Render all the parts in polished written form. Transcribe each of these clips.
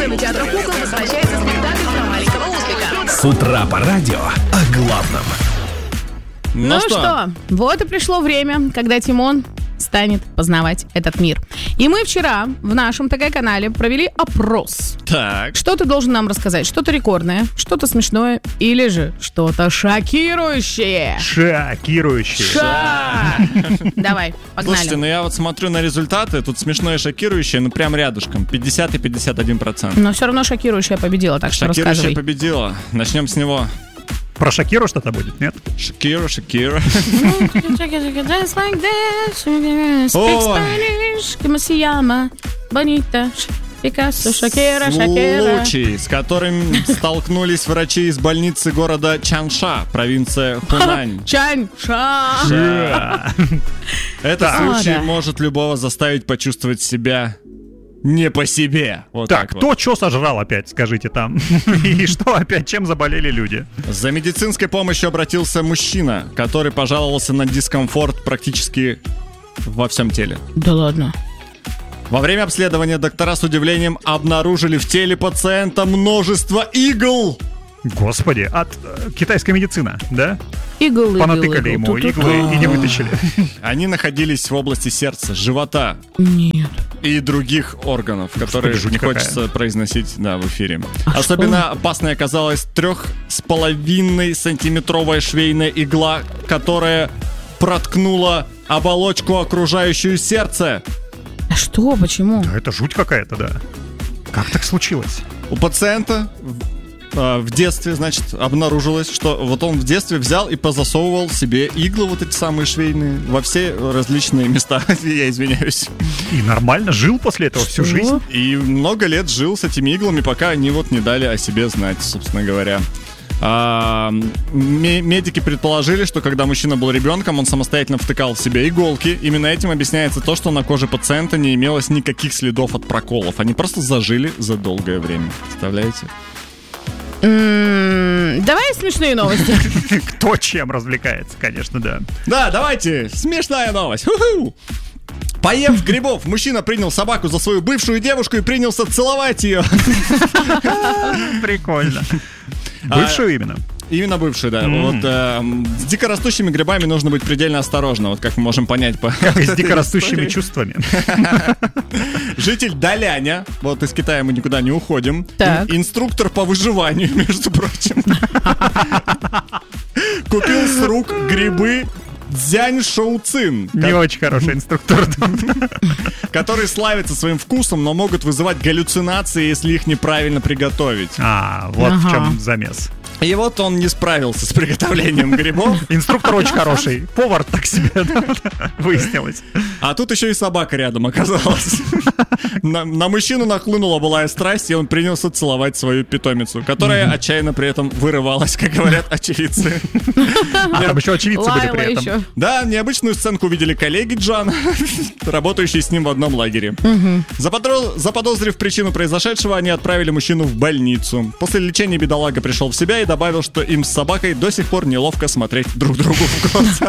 кинотеатр «Кукол» возвращается спектакль про маленького ослика. С утра по радио о главном. Ну что, вот и пришло время, когда Тимон станет познавать этот мир. И мы вчера в нашем ТГ-канале провели опрос. Так. Что ты должен нам рассказать? Что-то рекордное, что-то смешное или же что-то шокирующее? Шокирующее. Давай, погнали. Слушайте, ну я вот смотрю на результаты, тут смешное и шокирующее, ну прям рядышком, 50 и 51%. Но все равно шокирующее победила, так что Шокирующее рассказывай. победила. Начнем с него. Про Шакиру что-то будет, нет? Шакира. Just like this, speak Spanish, como se llama, bonita, Пикассо, Шакира. Случай, с которым столкнулись врачи из больницы города Чанша, провинция Хунань. Чанша. Этот случай может любого заставить почувствовать себя не по себе. Вот Так, вот. кто что сожрал опять, скажите там? И что опять, чем заболели люди? За медицинской помощью обратился мужчина, который пожаловался на дискомфорт практически во всем теле. Да ладно. Во время обследования доктора с удивлением обнаружили в теле пациента множество игл. Господи, от китайская медицина, да? Иглы. Понатыкали ему иглы и не вытащили. Они находились в области сердца, живота Нет. и других органов, которые жуть не какая. хочется произносить в эфире. А Особенно опасной оказалась 3,5-сантиметровая швейная игла, которая проткнула оболочку, окружающую сердце. А что? Почему? Да это жуть какая-то, да. Как так случилось? У пациента в детстве, значит, обнаружилось, что вот он в детстве взял и позасовывал себе иглы вот эти самые швейные во все различные места. Я извиняюсь. И нормально жил после этого всю Что? жизнь? И много лет жил с этими иглами, пока они вот не дали о себе знать, собственно говоря. Медики предположили, что когда мужчина был ребенком, он самостоятельно втыкал в себя иголки. Именно этим объясняется то, что на коже пациента не имелось никаких следов от проколов. Они просто зажили за долгое время. Представляете? Давай смешные новости. Кто чем развлекается, конечно, да. Да, давайте, смешная новость. Ху-ху! Поев грибов, мужчина принял собаку за свою бывшую девушку и принялся целовать ее. Прикольно. Бывшую именно. Именно бывшую, да. Вот с дикорастущими грибами нужно быть предельно осторожным, вот как мы можем понять по Как и с этой дикорастущими истории. чувствами. Житель Даляня, вот из Китая мы никуда не уходим. Так. Инструктор по выживанию, между прочим. Купил с рук грибы Дзянь Шоуцин, Не очень хороший инструктор. которые славятся своим вкусом, но могут вызывать галлюцинации, если их неправильно приготовить. Вот в чем замес. И вот он не справился с приготовлением грибов. Инструктор очень хороший. Повар так себе, выяснилось. А тут еще и собака рядом оказалась. На мужчину нахлынула былая страсть, и он принялся целовать свою питомицу, которая отчаянно при этом вырывалась, как говорят очевидцы. А там еще очевидцы были Лайла при этом. еще. Да, необычную сценку видели коллеги Джана, работающие с ним в одном лагере. Заподозрив причину произошедшего, они отправили мужчину в больницу. После лечения бедолага пришел в себя и добавил, что им с собакой до сих пор неловко смотреть друг другу в глаза.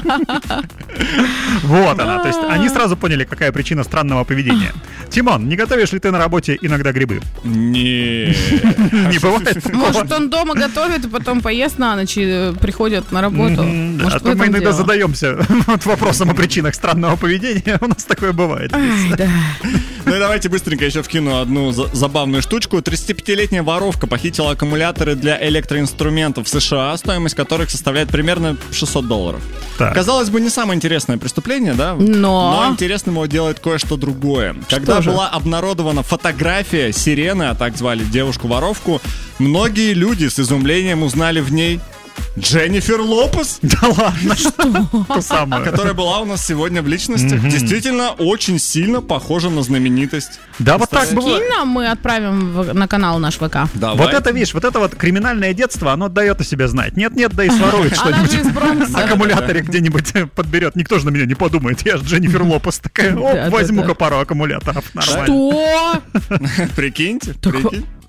Вот она. То есть они сразу поняли, какая причина странного поведения. Тимон, не готовишь ли ты на работе иногда грибы? Не. Не бывает такого? Может, он дома готовит и потом поест на ночь и приходит на работу. А Может, в то мы этом иногда дело. задаемся вопросом о причинах странного поведения. У нас такое бывает. Ай, да. Ну и давайте быстренько еще вкину одну забавную штучку. 35-летняя воровка похитила аккумуляторы для электроинструментов в США, стоимость которых составляет примерно $600. Так. Казалось бы, не самое интересное преступление, да? Но интересным его делает кое-что другое. Когда же? была обнародована фотография сирены, а так звали девушку-воровку, многие люди с изумлением узнали в ней Дженнифер Лопес, Да ладно, что? То самое. которая была у нас сегодня в личностях. Действительно, очень сильно похожа на знаменитость. Да, вот так кинь бывает. нам, мы отправим на канал наш ВК. Давай. Вот это, видишь, вот это вот криминальное детство, оно дает о себе знать. Нет-нет, да и сворует Она же из что-нибудь. Бронкса. Аккумуляторе где-нибудь подберет. Никто же на меня не подумает. Я же Дженнифер Лопес такая. Оп, Да, возьму-ка да. пару аккумуляторов. Нормально. Что? Прикиньте.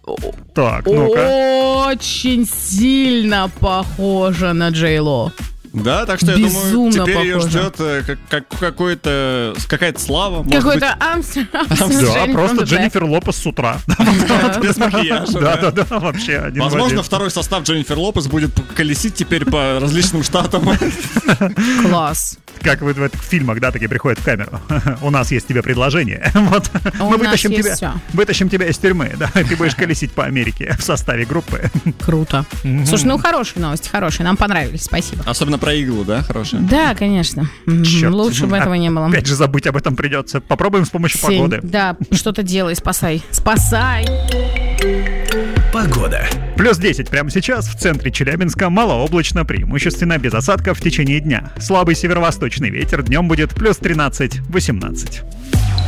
Так, ну-ка. Очень сильно похоже на Джей Ло. Да, так что я думаю, Безумно теперь ее похоже. ждет какая-то слава. может Какой-то Амстердам. Да, просто Дженнифер Лопес с утра. быть, без макияжа. Да, вообще один в Возможно, один. второй состав Дженнифер Лопес будет колесить теперь по различным штатам. Класс. Как в этих фильмах, да, такие приходят в камеру. У нас есть тебе предложение. Вот. Мы нас есть вытащим тебя из тюрьмы. Да, ты будешь колесить по Америке в составе группы. Круто. Слушай, ну хорошие новости, хорошие. Нам понравились, спасибо. Особенно про иглу, да, хорошая? Да, конечно. Черт. Лучше бы этого не было. Опять же забыть об этом придется. Попробуем с помощью Сень, погоды. да, что-то делай, спасай. Спасай! Погода. Плюс 10 прямо сейчас в центре Челябинска, малооблачно, преимущественно без осадков в течение дня. Слабый северо-восточный ветер, днем будет плюс 13-18.